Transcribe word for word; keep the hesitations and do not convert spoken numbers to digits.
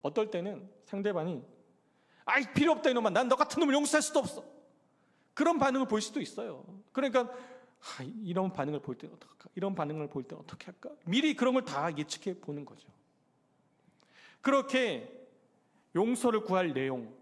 어떨 때는 상대방이 아이 필요 없다 이놈아, 난 너 같은 놈을 용서할 수도 없어, 그런 반응을 볼 수도 있어요. 그러니까 아, 이런 반응을 볼 때 어떡할까, 이런 반응을 볼 때 어떻게 할까, 미리 그런 걸 다 예측해 보는 거죠. 그렇게 용서를 구할 내용,